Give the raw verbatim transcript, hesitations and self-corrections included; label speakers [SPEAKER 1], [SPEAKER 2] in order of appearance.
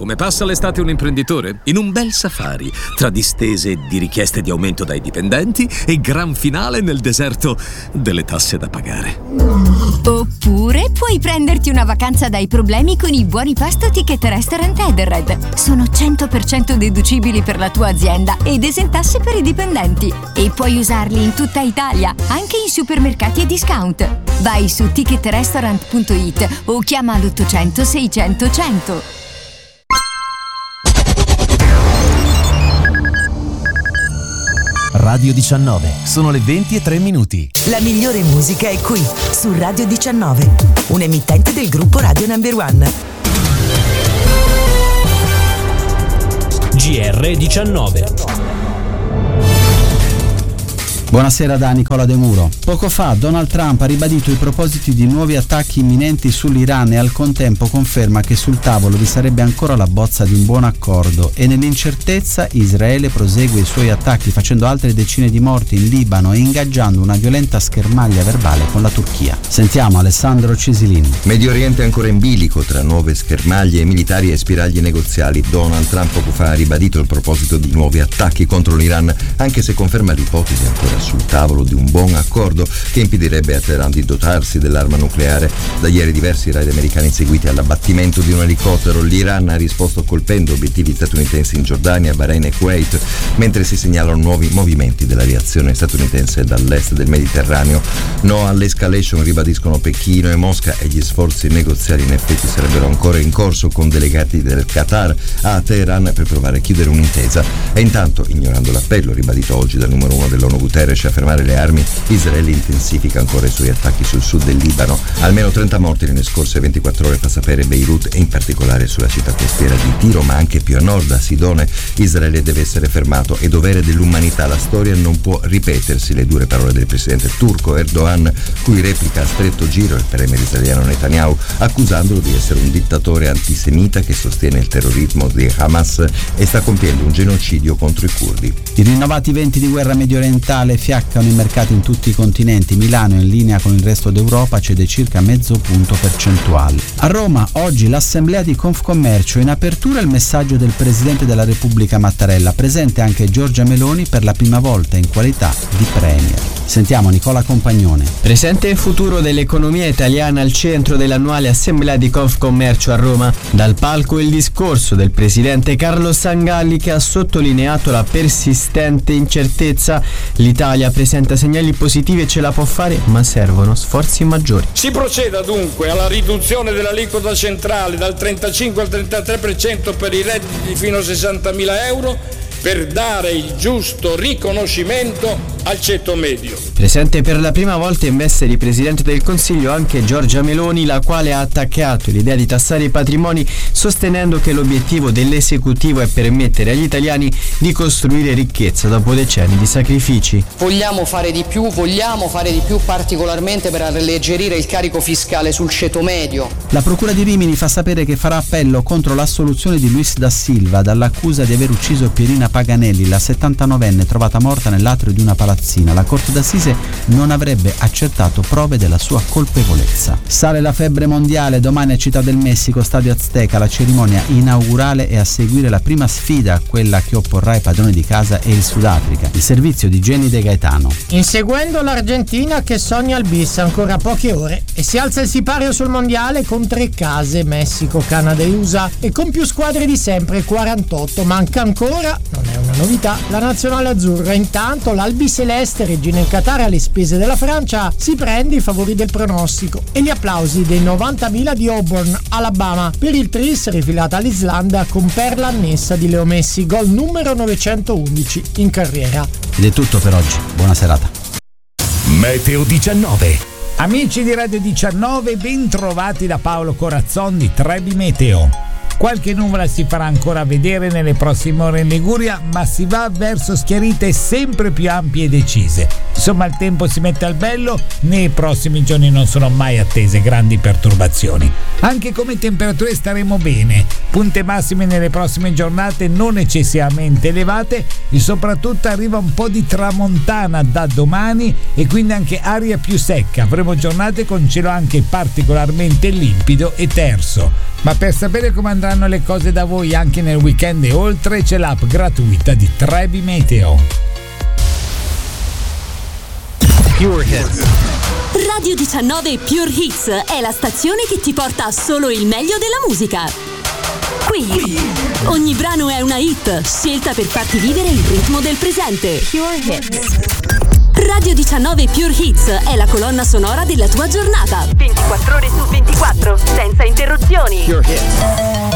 [SPEAKER 1] come passa l'estate un imprenditore? In un bel safari, tra distese di richieste di aumento dai dipendenti e gran finale nel deserto delle tasse da pagare.
[SPEAKER 2] Oppure puoi prenderti una vacanza dai problemi con i buoni pasto Ticket Restaurant Edenred. Sono cento per cento deducibili per la tua azienda ed esentasse per i dipendenti. E puoi usarli in tutta Italia, anche in supermercati e discount. Vai su ticket restaurant punto it o chiama l'ottocento seicento cento.
[SPEAKER 3] Radio diciannove, sono le venti e tre minuti.
[SPEAKER 4] La migliore musica è qui, su Radio diciannove, un emittente del gruppo Radio Number One.
[SPEAKER 5] G R diciannove.
[SPEAKER 6] Buonasera da Nicola De Muro. Poco fa Donald Trump ha ribadito i propositi di nuovi attacchi imminenti sull'Iran e al contempo conferma che sul tavolo vi sarebbe ancora la bozza di un buon accordo e nell'incertezza Israele prosegue i suoi attacchi facendo altre decine di morti in Libano e ingaggiando una violenta schermaglia verbale con la Turchia. Sentiamo Alessandro Cisilini.
[SPEAKER 7] Medio Oriente è ancora in bilico tra nuove schermaglie militari e spiragli negoziali. Donald Trump poco fa ha ribadito il proposito di nuovi attacchi contro l'Iran, anche se conferma l'ipotesi ancora sul tavolo di un buon accordo che impedirebbe a Teheran di dotarsi dell'arma nucleare. Da ieri diversi raid americani seguiti all'abbattimento di un elicottero. L'Iran ha risposto colpendo obiettivi statunitensi in Giordania, Bahrain e Kuwait, mentre si segnalano nuovi movimenti della reazione statunitense dall'est del Mediterraneo. No all'escalation, ribadiscono Pechino e Mosca, e gli sforzi negoziali in effetti sarebbero ancora in corso con delegati del Qatar a Teheran per provare a chiudere un'intesa. E intanto, ignorando l'appello ribadito oggi dal numero uno dell'ONU Guterres a fermare le armi, Israele intensifica ancora i suoi attacchi sul sud del Libano. Almeno trenta morti nelle scorse ventiquattro ore, fa sapere Beirut, e in particolare sulla città costiera di Tiro, ma anche più a nord, a Sidone. Israele deve essere fermato, è dovere dell'umanità. La storia non può ripetersi, le dure parole del presidente turco Erdogan, cui replica a stretto giro il premier israeliano Netanyahu, accusandolo di essere un dittatore antisemita che sostiene il terrorismo di Hamas e sta compiendo un genocidio contro i curdi.
[SPEAKER 6] I rinnovati venti di guerra mediorientale fiaccano i mercati in tutti i continenti. Milano, in linea con il resto d'Europa, cede circa mezzo punto percentuale. A Roma oggi l'assemblea di Confcommercio, in apertura il messaggio del Presidente della Repubblica Mattarella, presente anche Giorgia Meloni per la prima volta in qualità di Premier. Sentiamo Nicola Compagnone.
[SPEAKER 8] Presente e futuro dell'economia italiana al centro dell'annuale assemblea di Confcommercio a Roma. Dal palco il discorso del Presidente Carlo Sangalli, che ha sottolineato la persistente incertezza. L'Italia presenta segnali positivi e ce la può fare, ma servono sforzi maggiori.
[SPEAKER 9] Si proceda dunque alla riduzione dell'aliquota centrale dal trentacinque al trentatré per cento per i redditi fino a sessantamila euro, per dare il giusto riconoscimento al ceto medio.
[SPEAKER 8] Presente per la prima volta in veste di Presidente del Consiglio anche Giorgia Meloni, la quale ha attaccato l'idea di tassare i patrimoni, sostenendo che l'obiettivo dell'esecutivo è permettere agli italiani di costruire ricchezza dopo decenni di sacrifici.
[SPEAKER 10] Vogliamo fare di più, vogliamo fare di più particolarmente per alleggerire il carico fiscale sul ceto medio.
[SPEAKER 6] La Procura di Rimini fa sapere che farà appello contro l'assoluzione di Luis da Silva dall'accusa di aver ucciso Pierina Paganelli, la settantanovenne trovata morta nell'atrio di una palazzina. La Corte d'Assise non avrebbe accertato prove della sua colpevolezza. Sale la febbre mondiale, domani a Città del Messico, Stadio Azteca, la cerimonia inaugurale e a seguire la prima sfida, quella che opporrà i padroni di casa e il Sudafrica. Il servizio di Jenny De Gaetano.
[SPEAKER 11] Inseguendo l'Argentina che sogna il bis, ancora poche ore e si alza il sipario sul mondiale con tre case, Messico, Canada e U S A, e con più squadre di sempre, quarantotto. Manca ancora, non è una novità, la nazionale azzurra. Intanto l'Albi Celeste, regina in Qatar alle spese della Francia, si prende i favori del pronostico e gli applausi dei novantamila di Auburn, Alabama, per il tris rifilata all'Islanda con perla annessa di Leo Messi, gol numero novecentoundici in carriera.
[SPEAKER 6] Ed è tutto per oggi, buona serata.
[SPEAKER 5] Meteo diciannove.
[SPEAKER 12] Amici di Radio diciannove, ben trovati da Paolo Corazzon di Trebi Meteo. Qualche nuvola si farà ancora vedere nelle prossime ore in Liguria, ma si va verso schiarite sempre più ampie e decise. Insomma, il tempo si mette al bello, nei prossimi giorni non sono mai attese grandi perturbazioni. Anche come temperature staremo bene, punte massime nelle prossime giornate non eccessivamente elevate e soprattutto arriva un po' di tramontana da domani e quindi anche aria più secca. Avremo giornate con cielo anche particolarmente limpido e terso. Ma per sapere come andrà saranno le cose da voi anche nel weekend e oltre. C'è l'app gratuita di Trebi Meteo.
[SPEAKER 13] Pure Hits. Radio diciannove Pure Hits è la stazione che ti porta solo il meglio della musica. Qui ogni brano è una hit scelta per farti vivere il ritmo del presente. Pure Hits. Radio diciannove Pure Hits è la colonna sonora della tua giornata. ventiquattro ore su ventiquattro, senza interruzioni. Pure Hits.